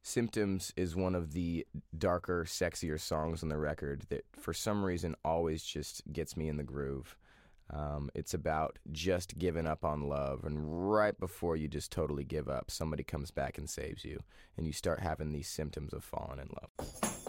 Symptoms is one of the darker, sexier songs on the record that for some reason always just gets me in the groove. It's about just giving up on love, and right before you just totally give up, somebody comes back and saves you, and you start having these symptoms of falling in love.